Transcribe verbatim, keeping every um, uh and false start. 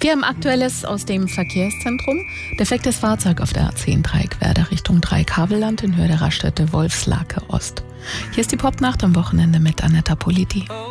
Wir haben Aktuelles aus dem Verkehrszentrum. Defektes Fahrzeug auf der A zehn Dreieckwerder Richtung Dreieck-Havelland in Höhe der Raststätte Wolfslake Ost. Hier ist die Popnacht am Wochenende mit Anetta Politi.